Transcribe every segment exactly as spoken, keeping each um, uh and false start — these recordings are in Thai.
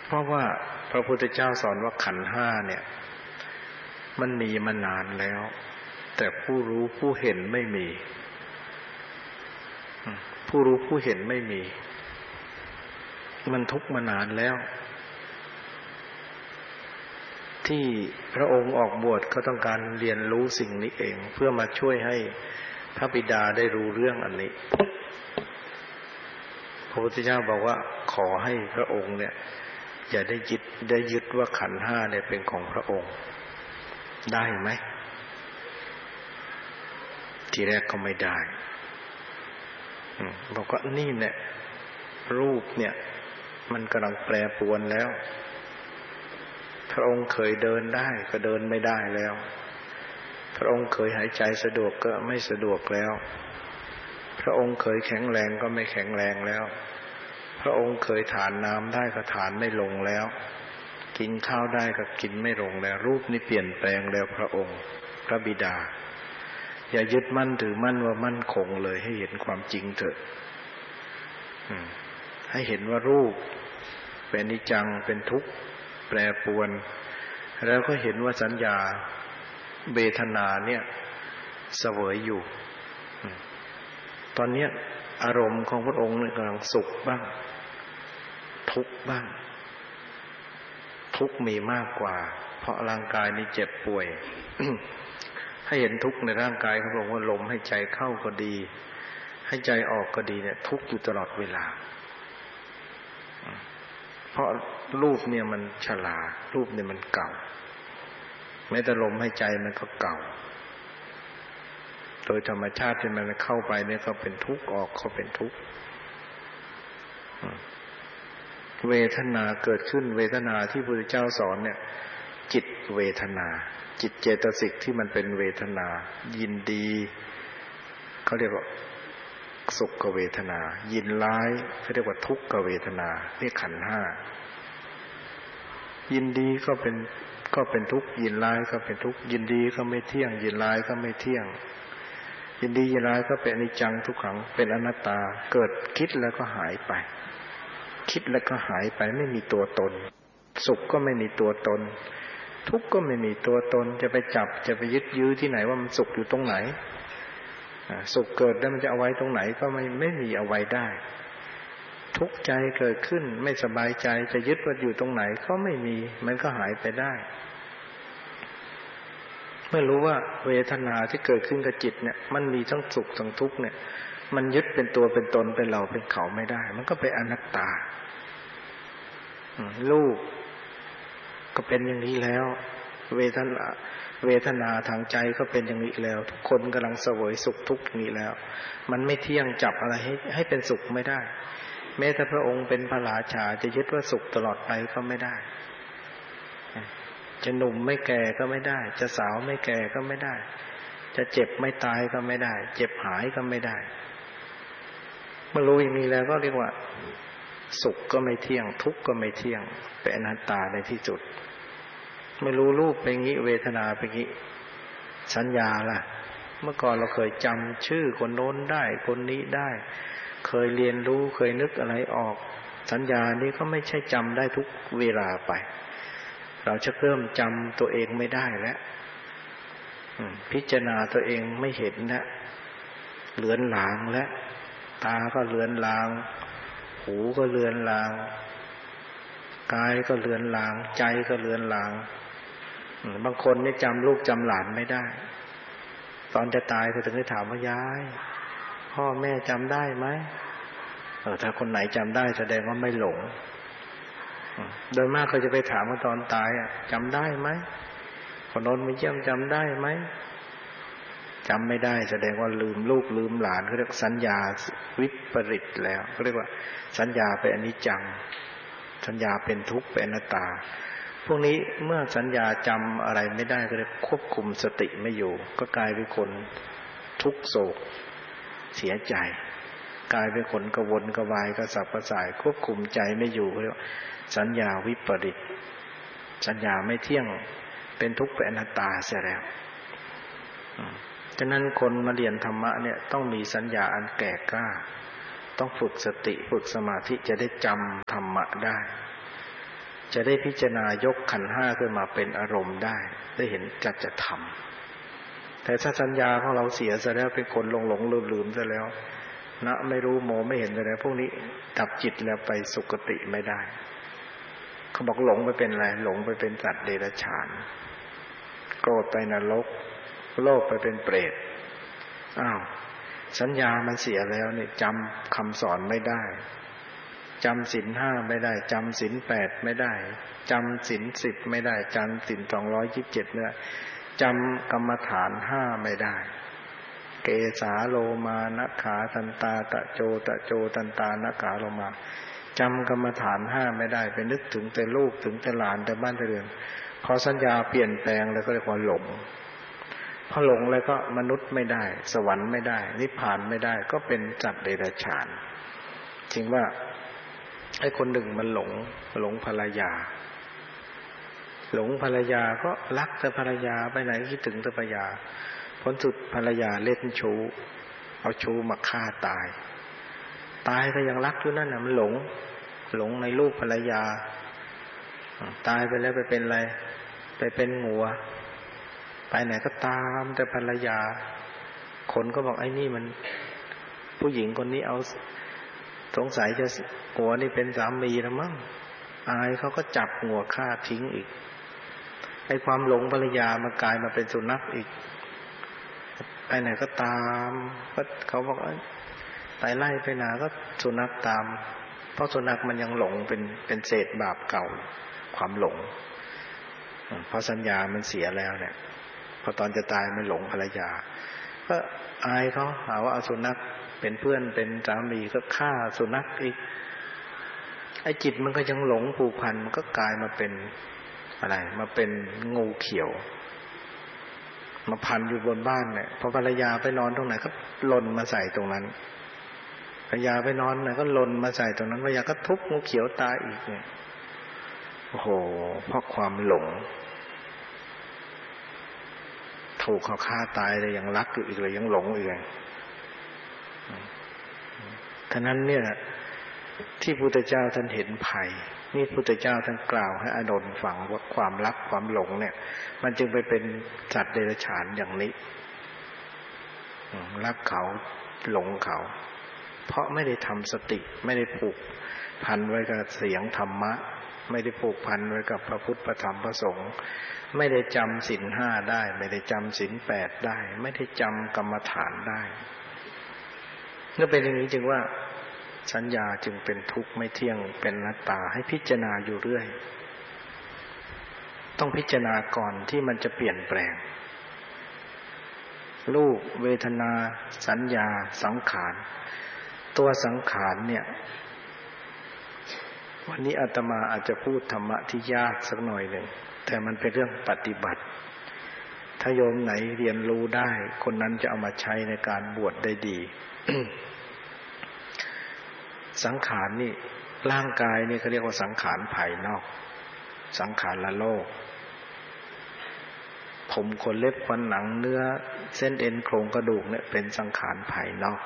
เพราะว่าพระพุทธเจ้าสอนว่าขันธ์ห้าเนี่ยมันมีมานานแล้วแต่ผู้รู้ผู้เห็นไม่มีผู้รู้ผู้เห็นไม่มีมันทุกข์มานานแล้วที่พระองค์ออกบวชก็ต้องการเรียนรู้สิ่งนี้เองเพื่อมาช่วยให้พระบิดาได้รู้เรื่องอันนี้พระพุทธเจ้าบอกว่าขอให้พระองค์เนี่ยอย่าได้ยึดได้ยึดว่าขันธ์ห้าเนี่ยเป็นของพระองค์ได้ไหมทีแรกก็ไม่ได้บอกว่านี่เนี่ยรูปเนี่ยมันกำลังแปรปรวนแล้วพระองค์เคยเดินได้ก็เดินไม่ได้แล้วพระองค์เคยหายใจสะดวกก็ไม่สะดวกแล้วพระองค์เคยแข็งแรงก็ไม่แข็งแรงแล้วพระองค์เคยทานน้ำได้ก็ทานไม่ลงแล้วกินข้าวได้ก็กินไม่ลงแล้วรูปนี้เปลี่ยนแปลงแล้วพระองค์พระบิดาอย่ายึดมั่นถือมั่นว่ามั่นคงเลยให้เห็นความจริงเถอะให้เห็นว่ารูปเป็นอนิจจังเป็นทุกข์แปรปรวนแล้วก็เห็นว่าสัญญาเวทนาเนี่ยเสวยอยู่ตอนนี้อารมณ์ของพระองค์กำลังสุขบ้างทุกข์บ้างทุกข์มีมากกว่าเพราะร่างกายนี้เจ็บป่วย ให้เห็นทุกข์ในร่างกายเขาบอกว่าลมให้ใจเข้าก็ดีให้ใจออกก็ดีเนี่ยทุกข์อยู่ตลอดเวลาเพราะรูปเนี่ยมันชรารูปเนี่ยมันเก่าแม้แต่ลมให้ใจมันก็เก่าโดยธรรมชาติที่มันเข้าไปเนี่ยก็เป็นทุกข์ออกก็เป็นทุกข์เวทนาเกิดขึ้นเวทนาที่พระพุทธเจ้าสอนเนี่ยจิตเวทนาจิตเจตสิกที่มันเป็นเวทนายินดีเขาเรียกว่าสุขเวทนายินร้ายเขาเรียกว่าทุกขเวทนานี่ขันธ์ห้ายินดีก็เป็นก็เป็นทุกข์ยินร้ายก็เป็นทุกข์ยินดีก็ไม่เที่ยงยินร้ายก็ไม่เที่ยงยินดียินร้ายก็เป็นอนิจจังทุกขังเป็นอนัตตาเกิดคิดแล้วก็หายไปคิดแล้วก็หายไปไม่มีตัวตนสุขก็ไม่มีตัวตนทุกข์ก็ไม่มีตัวตนจะไปจับจะไปยึดยื้อที่ไหนว่ามันสุขอยู่ตรงไหนสุขเกิดแล้วมันจะเอาไว้ตรงไหนก็ไม่ไม่มีเอาไว้ได้ทุกข์ใจเกิดขึ้นไม่สบายใจจะยึดว่าอยู่ตรงไหนก็ไม่มีมันก็หายไปได้เมื่อรู้ว่าเวทนาที่เกิดขึ้นกับจิตเนี่ยมันมีทั้งสุขทั้งทุกข์เนี่ยมันยึดเป็นตัวเป็นตนเป็นเราเป็นเขาไม่ได้มันก็เป็นอนัตตารูปก็เป็นอย่างนี้แล้วเวทนาเวทนาทางใจก็เป็นอย่างนี้แล้วทุกคนกำลังเสวยสุขทุกข์นี้แล้วมันไม่เที่ยงจับอะไรให้ให้เป็นสุขไม่ได้แม้แต่พระองค์เป็นพระราชาจะยึดว่าสุขตลอดไปก็ไม่ได้จะหนุ่มไม่แก่ก็ไม่ได้จะสาวไม่แก่ก็ไม่ได้จะเจ็บไม่ตายก็ไม่ได้เจ็บหายก็ไม่ได้เมื่อรู้อย่างนี้แล้วก็เรียกว่าสุขก็ไม่เที่ยงทุกข์ก็ไม่เที่ยงเป็นอนัตตาในที่สุดไม่รู้รูปเป็นงี้เวทนาเป็นงี้สัญญาล่ะเมื่อก่อนเราเคยจำชื่อคนโน้นได้คนนี้ได้เคยเรียนรู้เคยนึกอะไรออกสัญญานี้ก็ไม่ใช่จำได้ทุกเวลาไปเราจะเริ่มจำตัวเองไม่ได้แล้วพิจารณาตัวเองไม่เห็นแล้วเลือนลางแล้วตาก็เลือนลางหูก็เลือนลางกายก็เลือนลางใจก็เลือนลางบางคนนี่จำลูกจำหลานไม่ได้ตอนจะตายก็ถึงได้ถามว่ายายพ่อแม่จำได้ไหมเออถ้าคนไหนจำได้แสดงว่าไม่หลงโดยมากเขาจะไปถามว่าตอนตายอ่ะจำได้ไหมคนโน้นมาเยี่ยมจำได้ไหมจำไม่ได้แสดงว่าลืมลูกลืมหลานเขาเรียกสัญญาวิปริตแล้วเขาเรียกว่าสัญญาเป็นอนิจจังสัญญาเป็นทุกข์เป็นอนัตตาพวกนี้เมื่อสัญญาจำอะไรไม่ได้ก็เลยควบคุมสติไม่อยู่ก็กลายเป็นคนทุกข์โศกเสียใจกลายเป็นคนกระวนกระวายกระสับกระส่ายควบคุมใจไม่อยู่เรียกว่าสัญญาวิปริตสัญญาไม่เที่ยงเป็นทุกข์เป็นอนัตตาเสียแล้วฉะนั้นคนมาเรียนธรรมะเนี่ยต้องมีสัญญาอันแก่กล้าต้องฝึกสติฝึกสมาธิจะได้จำธรรมะได้จะได้พิจารณายกขันธ์ห้าขึ้นมาเป็นอารมณ์ได้ได้เห็นจัจธรรมแต่ถ้าสัญญาของเราเสียซะแล้วเป็นคนหลงหลงลืมลืมซะแล้วนะไม่รู้โมไม่เห็นซะแล้วพวกนี้ดับจิตแล้วไปสุคติไม่ได้เขาบอกหลงไปเป็นอะไรหลงไปเป็นสัตว์เดรัจฉานโกรธไปนรกโลภไปเป็นเปรตอ้าวสัญญามันเสียแล้วเนี่ยจำคำสอนไม่ได้จำศีลห้าไม่ได้จำศีลแปดไม่ได้จำศีลสิบไม่ได้จำศีลสองร้อยยี่สิบเจ็ดไม่ได้จำกรรมฐานห้าไม่ได้เกสาโลมานะขาทันตาตะโจตะโจตันตานะขาโลมาจำกรรมฐานห้าไม่ได้ไปนึกถึงแต่ลูกถึงแต่หลานแต่บ้านแต่เรือนพอสัญญาเปลี่ยนแปลงแล้วก็เรียกว่าหลงพอหลงแล้วก็มนุษย์ไม่ได้สวรรค์ไม่ได้นิพพานไม่ได้ก็เป็นสัตว์เดรัจฉานจริงว่าไอ้คนหนึ่งมันหลงหลงภรรยาหลงภรรยาก็รักแต่ภรรยาไปไหนคิดถึงแต่ภรรยาผลสุดภรรยาเล่นชู้เอาชู้มาฆ่าตายตายก็ยังรักอยู่นั่นน่ะมันหลงหลงในลูกภรรยาตายไปแล้วไปเป็นอะไรไปเป็นงัวไปไหนก็ตามแต่ภรรยาคนก็บอกไอ้นี่มันผู้หญิงคนนี้เอาสงสัยจะหัวนี่เป็นสามีแล้วมั้งอายเขาก็จับหัวฆ่าทิ้งอีกไอ้ความหลงภรรยามันกลายมาเป็นสุนัขอีกไปไหนก็ตามก็เขาบอกไปไล่ไปนาก็สุนัขตามเพราะสุนัขมันยังหลงเป็นเป็นเศษบาปเก่าความหลงเพราะสัญญามันเสียแล้วเนี่ยพอตอนจะตายมันหลงภรรยาก็อายเขาหาว่าเอาสุนัขเป็นเพื่อนเป็นสามีก็ฆ่าสุนัขอีกไอ้จิตมันก็ยังหลงผูกพันมันก็กลายมาเป็นอะไรมาเป็นงูเขียวมาพันอยู่บนบ้านเนี่ยพอภรรยาไปนอนตรงไหนก็หล่นมาใส่ตรงนั้นภรรยาไปนอนไหนก็หล่นมาใส่ตรงนั้นภรรยาก็ทุบงูเขียวตายอีกเนี่ยโอ้โหเพราะความหลงถูกเขาฆ่าตายเลยยังรักอยู่อีกเลยยังหลงอีกเลยท่านั้นเนี่ยที่พุทธเจ้าท่านเห็นภัยนี่พุทธเจ้าท่านกล่าวให้อานนท์ฟังว่าความรักความหลงเนี่ยมันจึงไปเป็นสัตว์เดรัจฉานอย่างนี้รักเขาหลงเขาเพราะไม่ได้ทำสติไม่ได้ผูกพันไว้กับเสียงธรรมะไม่ได้ผูกพันไว้กับพระพุทธพระธรรมพระสงฆ์ไม่ได้จำศีลห้าได้ไม่ได้จำศีลแปดได้ไม่ได้จำกรรมฐานได้เมื่อเป็นอย่างนี้จึงว่าสัญญาจึงเป็นทุกข์ไม่เที่ยงเป็นอนัตตาให้พิจารณาอยู่เรื่อยต้องพิจารณาก่อนที่มันจะเปลี่ยนแปลงรูปเวทนาสัญญาสังขารตัวสังขารเนี่ยวันนี้อาตมาอาจจะพูดธรรมะที่ยากสักหน่อยหนึ่งแต่มันเป็นเรื่องปฏิบัติถ้าโยมไหนเรียนรู้ได้คนนั้นจะเอามาใช้ในการบวชได้ดี สังขารนี่ร่างกายนี่เขาเรียกว่าสังขารภายนอกสังขารละโลกผมขนเล็บฟันหนังเนื้อเส้นเอ็นโครงกระดูกเนี่ยเป็นสังขารภายนอก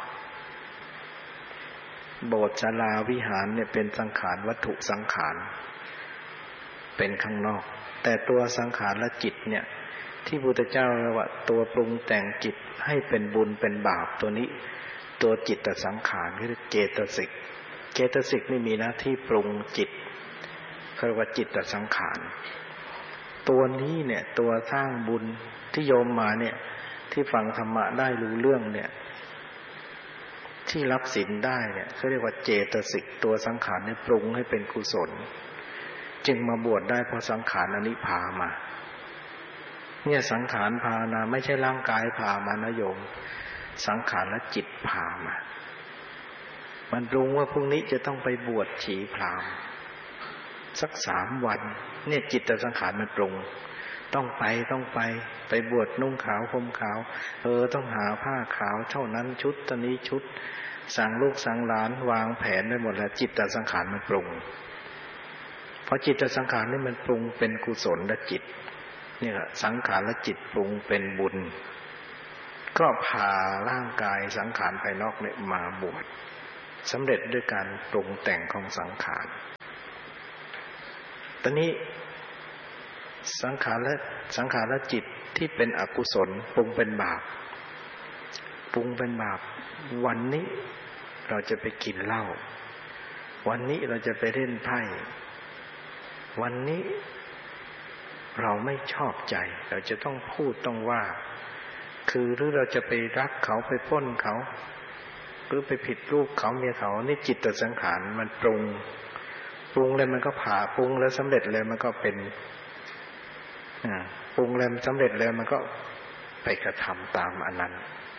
โบสถ์ศาลาวิหารเนี่ยเป็นสังขารวัตถุสังขารเป็นข้างนอกแต่ตัวสังขารและจิตเนี่ยที่พุทธเจ้าเรียกว่าตัวปรุงแต่งจิตให้เป็นบุญเป็นบาปตัวนี้ตัวจิตตสังขารคือเจตสิกเจตสิกนี่มีหน้าที่ปรุงจิตเรียกว่าจิตตสังขารตัวนี้เนี่ยตัวสร้างบุญที่โยมมาเนี่ยที่ฟังธรรมะได้รู้เรื่องเนี่ยที่รับศีลได้เนี่ยเขาเรียกว่าเจตสิกตัวสังขารนี่ปรุงให้เป็นกุศลจึงมาบวชได้เพราะสังขารอันนี้พามาเนี่ยสังขารพานะไม่ใช่ร่างกายพามานะโยมสังขารและจิตพามามันปรุงว่าพรุ่งนี้จะต้องไปบวชฉีพรามสักสามวันเนี่ยจิตตสังขารมันปรุงต้องไปต้องไปไปบวชนุ่งขาวห่มขาวเออต้องหาผ้าขาวเท่านั้นชุดตอนนี้ชุดสั่งลูกสั่งหลานวางแผนได้หมดแล้วจิตตสังขารมันปรุงเพราะจิตตสังขารนี่มันปรุงเป็นกุศลและจิตเนี่ยสังขารและจิตปรุงเป็นบุญก็พาร่างกายสังขารภายนอกเนี่ยมาบวชสำเร็จด้วยการปรุงแต่งของสังขารตอนนี้สังขารและสังขารและจิตที่เป็นอกุศลปรุงเป็นบาปปรุงเป็นบาปวันนี้เราจะไปกินเหล้าวันนี้เราจะไปเล่นไพ่วันนี้เราไม่ชอบใจเราจะต้องพูดต้องว่าคือหรือเราจะไปรักเขาไปปล้นเขาหรือไปผิดลูกเขาเมียเขานี่จิตตสังขารมันปรุงปรุงแล้วมันก็ผ่าปรุงแล้วสำเร็จแล้วมันก็เป็นอ่าปรุงแล้วสำเร็จแล้วมันก็ไปกระทำตามอันนั้น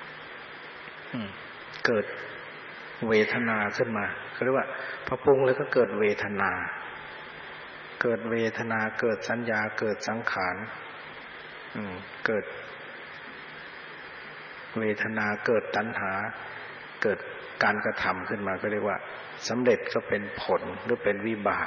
เกิดเวทนาขึ้นมาเขาเรียกว่าพอปรุงแล้วก็เกิดเวทนาเกิดเวทนาเกิดสัญญาเกิดสังขารเกิดเวทนาเกิดตัณหาเกิดการกระทำขึ้นมาก็เรียกว่าสำเร็จก็เป็นผลหรือเป็นวิบาก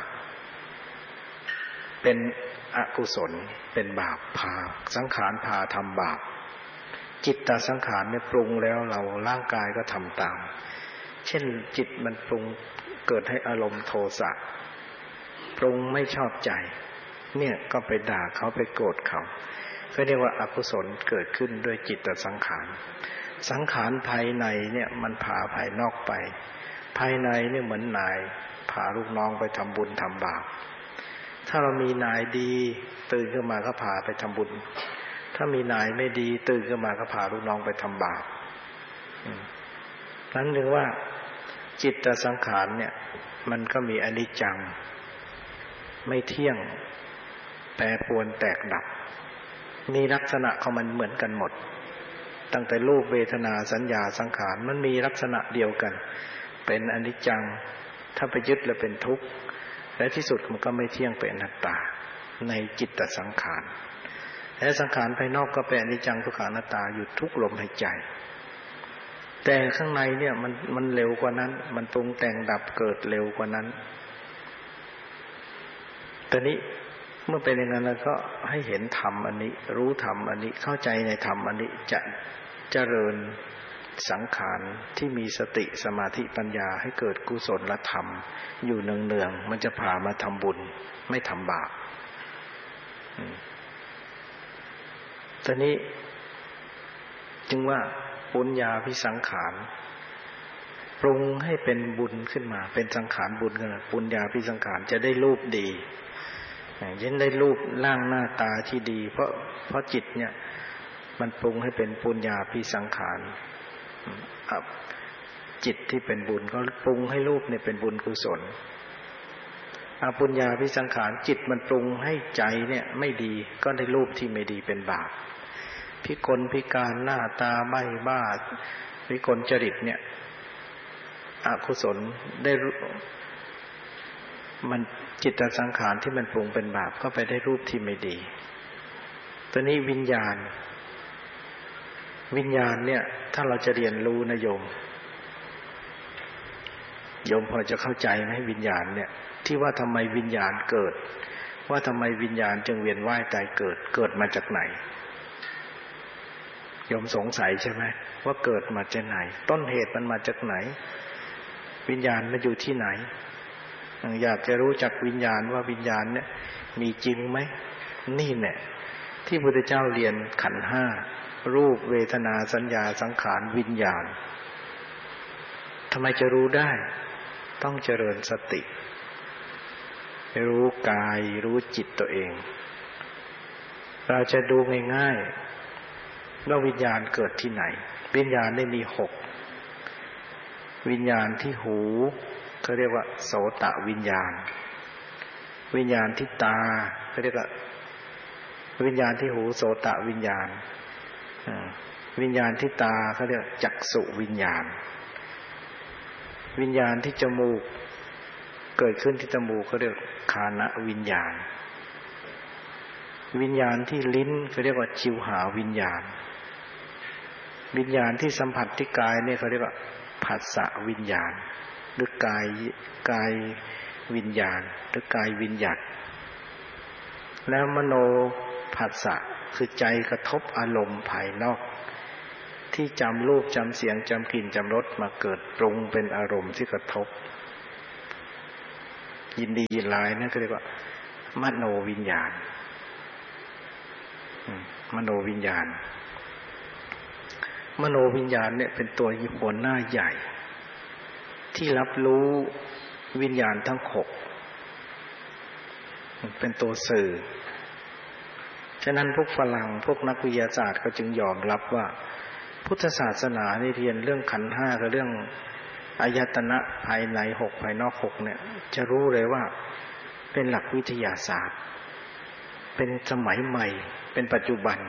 เป็นอกุศลเป็นบาปพาสังขารพาทำบาปจิตตสังขารเนี่ยปรุงแล้วเราร่างกายก็ทำตามเช่นจิตมันปรุงเกิดให้อารมณ์โทสะปรุงไม่ชอบใจเนี่ยก็ไปด่าเขาไปโกรธเขาก็เรียกว่าอกุศลเกิดขึ้นด้วยจิตตสังขารสังขารภายในเนี่ยมันพาภายนอกไปภายในเนี่ยเหมือนนายพาลูกน้องไปทำบุญทำบาปถ้าเรามีนายดีตื่นขึ้นมาก็พาไปทำบุญถ้ามีนายไม่ดีตื่นขึ้นมาก็พาลูกน้องไปทำบาปนั้นถึงว่าจิตตสังขารเนี่ยมันก็มีอนิจจังไม่เที่ยงแปรปรวนแตกดับมีลักษณะของมันเหมือนกันหมดตั้งแต่รูปเวทนาสัญญาสังขารมันมีลักษณะเดียวกันเป็นอนิจจังถ้าไปยึดแล้วเป็นทุกข์และที่สุดมันก็ไม่เที่ยงเป็นอนัตตาในจิตตสังขารและสังขารภายนอกก็เป็นอนิจจังทุกขังอนัตตาอยู่ทุกลมหายใจแต่ข้างในเนี่ยมันมันเร็วกว่านั้นมันปรุงแต่งดับเกิดเร็วกว่านั้นตอนนี้เมื่อเป็นอย่างนั้นแล้วก็ให้เห็นธรรมอันนี้รู้ธรรมอันนี้เข้าใจในธรรมอันนี้จะเจริญสังขารที่มีสติสมาธิปัญญาให้เกิดกุศลธรรมอยู่เนืองๆมันจะพามาทำบุญไม่ทำบาปตอนนี้จึงว่าปุญญาภิสังขารปรุงให้เป็นบุญขึ้นมาเป็นสังขารบุญขึ้นมาปุญญาภิสังขารจะได้รูปดียิ่งได้รูปร่างหน้าตาที่ดีเพราะเพราะจิตเนี่ยมันปรุงให้เป็นปุญญาภิสังขารจิตที่เป็นบุญก็ปรุงให้รูปเนี่ยเป็นบุญกุศลอปุญญาภิสังขารจิตมันปรุงให้ใจเนี่ยไม่ดีก็ได้รูปที่ไม่ดีเป็นบาปพิกลพิการหน้าตาไม่บ้าวิกลจริตเนี่ยอกุศลได้มันจิตสังขารที่มันปรุงเป็นบาปก็ไปได้รูปที่ไม่ดีตัวนี้วิญญาณวิญญาณเนี่ยถ้าเราจะเรียนรู้นะโยมโยมพอจะเข้าใจไหมวิญญาณเนี่ยที่ว่าทำไมวิญญาณเกิดว่าทำไมวิญญาณจึงเวียนว่ายตายเกิดเกิดมาจากไหนโยมสงสัยใช่ไหมว่าเกิดมาจากไหนต้นเหตุมันมาจากไหนวิญญาณมันอยู่ที่ไหนอยากจะรู้จักวิญญาณว่าวิญญาณเนี่ยมีจริงไหมนี่แหละที่พระพุทธเจ้าเรียนขันธ์ห้ารูปเวทนาสัญญาสังขารวิญญาณทำไมจะรู้ได้ต้องเจริญสติรู้กายรู้จิตตัวเองเราจะดูง่ายๆว่าวิญญาณเกิดที่ไหนวิญญาณได้มีหกวิญญาณที่หูเขาเรียกว่าโสตวิญญาณวิญญาณที่ตาเขาเรียกว่าวิญญาณที่หูโสตวิญญาณวิญญาณที่ตาเขาเรียกจักษุวิญญาณวิญญาณที่จมูกเกิดขึ้นที่จมูกเขาเรียกฆานวิญญาณวิญญาณที่ลิ้นเขาเรียกว่าชิวหาวิญญาณวิญญาณที่สัมผัสที่กายเนี่ยเขาเรียกว่าผัสสะวิญญาณหรือกายกายวิญญาณหรือกายวิญญัติแล้วมโนผัสสะคือใจกระทบอารมณ์ภายนอกที่จำรูปจำเสียงจำกลิ่นจำรสมาเกิดปรุงเป็นอารมณ์ที่กระทบยินดียินร้ายนั่นก็เรียกว่ามโนวิญญาณมโนวิญญาณมโนวิญญาณเนี่ยเป็นตัวหัวหน้าใหญ่ที่รับรู้วิญญาณทั้งหกเป็นตัวสื่อฉะนั้นพวกฝรั่งพวกนักวิทยาศาสตร์ก็จึงยอมรับว่าพุทธศาสนาในเรียนเรื่องขันธ์ห้ากับเรื่องอายตนะภายในหกภายนอกหกเนี่ยจะรู้เลยว่าเป็นหลักวิทยาศาสตร์เป็นสมัยใหม่เป็นปัจจุบัน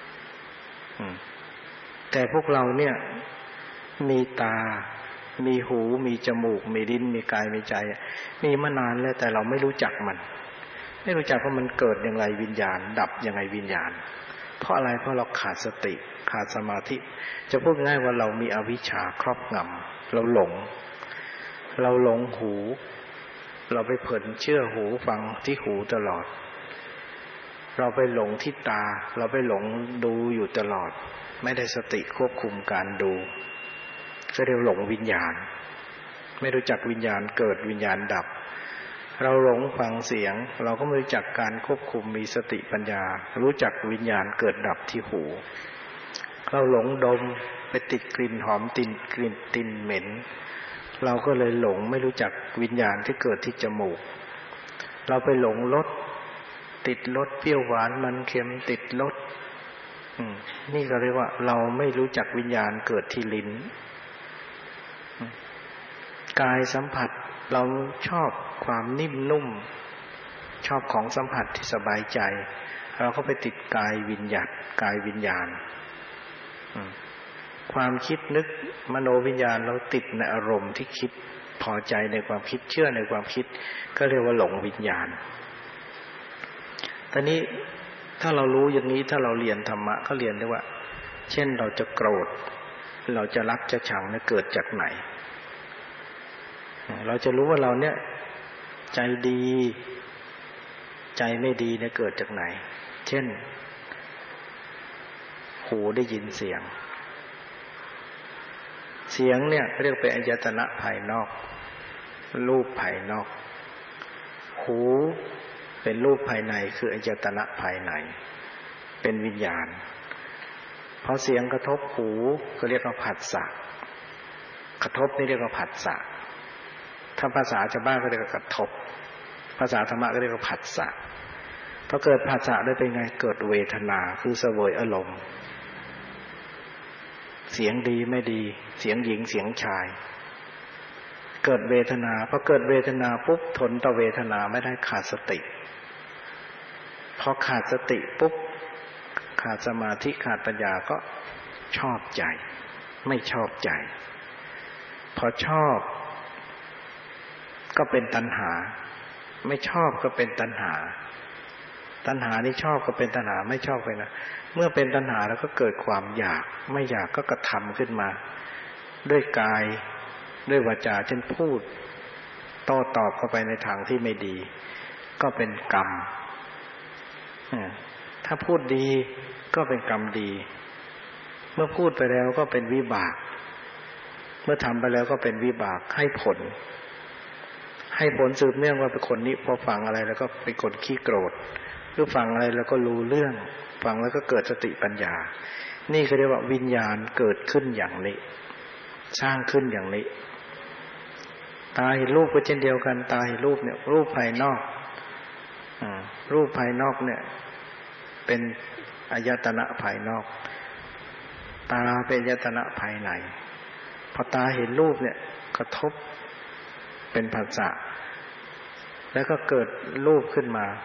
แต่พวกเราเนี่ยมีตามีหูมีจมูกมีลิ้นมีกายมีใจมีมานานแล้วแต่เราไม่รู้จักมันไม่รู้จักว่ามันเกิดอย่างไรวิญญาณดับอย่างไรวิญญาณเพราะอะไรเพราะเราขาดสติขาดสมาธิจะพูดง่ายว่าเรามีอวิชชาครอบงำเราหลงเราหลงหูเราไปเผลอเชื่อหูฟังที่หูตลอดเราไปหลงที่ตาเราไปหลงดูอยู่ตลอดไม่ได้สติควบคุมการดูก็เรียกหลงวิญญาณไม่รู้จักวิญญาณเกิดวิญญาณดับเราหลงฟังเสียงเราก็ไม่รู้จักการควบคุมมีสติปัญญารู้จักวิญญาณเกิดดับที่หูเราหลงดมไปติดกลิ่นหอมติดกลิ่นตินเหม็นเราก็เลยหลงไม่รู้จักวิญญาณที่เกิดที่จมูกเราไปหลงรสติดรสเปรี้ยวหวานมันเค็มติดรสนี่ก็เรียกว่าเราไม่รู้จักวิญญาณเกิดที่ลิ้นกายสัมผัสเราชอบความนิ่มนุ่มชอบของสัมผัสที่สบายใจเราก็ไปติดกายวิญญาณกายวิญญาณความคิดนึกมโนวิญญาณเราติดในอารมณ์ที่คิดพอใจในความคิดเชื่อในความคิดก็เรียกว่าหลงวิญญาณตอนนี้ถ้าเรารู้อย่างนี้ถ้าเราเรียนธรรมะก็เรียนได้ว่าเช่นเราจะโกรธเราจะรักจะชังเนี่ยเกิดจากไหนเราจะรู้ว่าเราเนี่ยใจดีใจไม่ดีเนี่ยเกิดจากไหนเช่นหูได้ยินเสียงเสียงเนี่ยเรียกเป็นอายตนะภายนอกรูปภายนอกหูเป็นรูปภายในคืออายตนะภายในเป็นวิญญาณพอเสียงกระทบหูก็เรียกว่าผัสสะกระทบนี่เรียกว่าผัสสะถ้าภาษาชาวบ้านก็เรียกว่ากระทบภาษาธรรมะก็เรียกว่าผัสสะพอเกิดผัสสะได้เป็นไงเกิดเวทนาคือเสวยอารมณ์เสียงดีไม่ดีเสียงหญิงเสียงชายเกิดเวทนาพอเกิดเวทนาปุ๊บทนต่อเวทนาไม่ได้ขาดสติพอขาดสติปุ๊บขาดสมาธิขาดปัญญาก็ชอบใจไม่ชอบใจพอชอบก็เป็นตัณหาไม่ชอบก็เป็นตัณหาตัณหานี่ชอบก็เป็นตัณหาไม่ชอบไปนะเมื่อเป็นตัณหาแล้วก็เกิดความอยากไม่อยากก็กระทำขึ้นมาด้วยกายด้วยวาจาเช่นพูดโต้ตอบเข้าไปในทางที่ไม่ดีก็เป็นกรรมถ้าพูดดีก็เป็นกรรมดีเมื่อพูดไปแล้วก็เป็นวิบากเมื่อทำไปแล้วก็เป็นวิบากให้ผลให้ผลสืบเนื่องว่าเป็นคนนี้พอฟังอะไรแล้วก็เป็นคนขี้โกรธหรือฟังอะไรแล้วก็รู้เรื่องฟังแล้วก็เกิดสติปัญญานี่ก็เรียกว่าวิญญาณเกิดขึ้นอย่างนี้สร้างขึ้นอย่างนี้ตาเห็นรูปก็เช่นเดียวกันตาเห็นรูปเนี่ยรูปภายนอกอ่ารูปภายนอกเนี่ยเป็นอายตนะภายนอกตาเป็นอายตนะภายในพอตาเห็นรูปเนี่ยกระทบเป็นผัสสะแล้วก็เกิดรูปขึ้นมา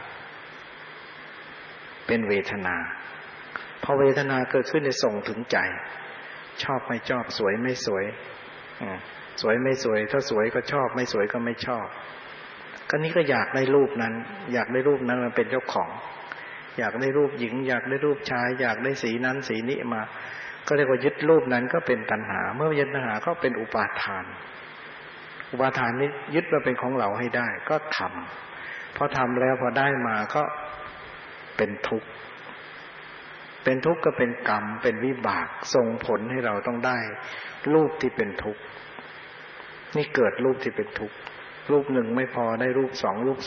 เป็นเวทนาพอเวทนาเกิดขึ้นจะส่งถึงใจชอบไม่ชอบสวยไม่สวยสวยไม่สวยถ้าสวยก็ชอบไม่สวยก็ไม่ชอบก็นี่ก็อยากได้รูปนั้นอยากได้รูปนั้นมาเป็นเจ้าของอยากได้รูปหญิงอยากได้รูปชายอยากได้สีนั้นสีนี้มาก็เรียกว่ายึดรูปนั้นก็เป็นตัณหาเมื่อยึดตัณหาก็เป็นอุปาทานอุปาทานนี้ยึดมาเป็นของเราให้ได้ก็ทำพอทำแล้วพอได้มาก็เป็นทุกข์เป็นทุกข์ก็เป็นกรรมเป็นวิบากส่งผลให้เราต้องได้รูปที่เป็นทุกข์นี่เกิดรูปที่เป็นทุกข์รูปหนึ่งไม่พอได้รูปสองรูป